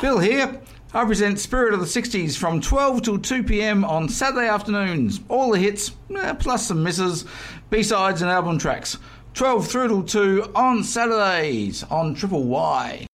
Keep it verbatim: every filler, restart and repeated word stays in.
Bill here. I present Spirit of the sixties from twelve till two p.m. on Saturday afternoons. All the hits, eh, plus some misses, B-sides and album tracks. twelve through till two on Saturdays on Triple Y.